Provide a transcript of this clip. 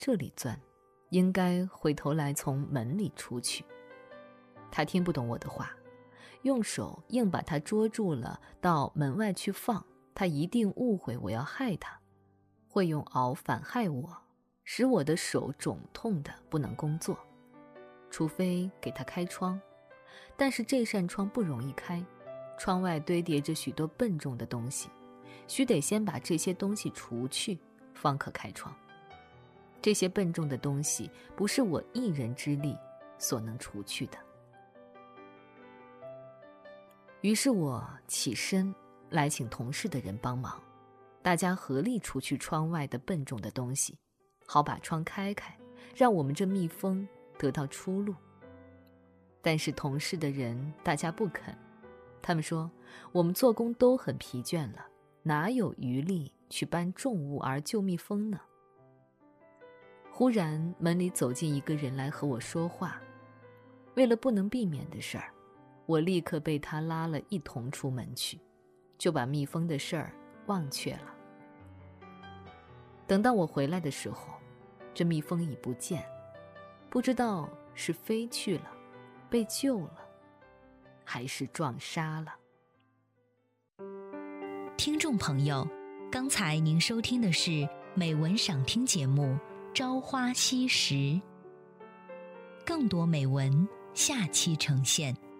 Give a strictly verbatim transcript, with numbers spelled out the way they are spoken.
这里钻，应该回头来从门里出去。他听不懂我的话，用手硬把他捉住了，到门外去放，他一定误会我要害他，会用螯反害我，使我的手肿痛的不能工作。除非给他开窗，但是这扇窗不容易开，窗外堆叠着许多笨重的东西，须得先把这些东西除去，方可开窗。这些笨重的东西不是我一人之力所能除去的。于是我起身来请同事的人帮忙，大家合力除去窗外的笨重的东西，好把窗开开，让我们这蜜蜂得到出路。但是同事的人大家不肯，他们说我们做工都很疲倦了，哪有余力去搬重物而救蜜蜂呢？忽然门里走进一个人来和我说话，为了不能避免的事儿，我立刻被他拉了一同出门去，就把蜜蜂的事儿忘却了。等到我回来的时候，这蜜蜂已不见，不知道是飞去了，被救了，还是撞杀了。 听众朋友，刚才您收听的是美文赏听节目《朝花夕拾》，更多美文下期呈现。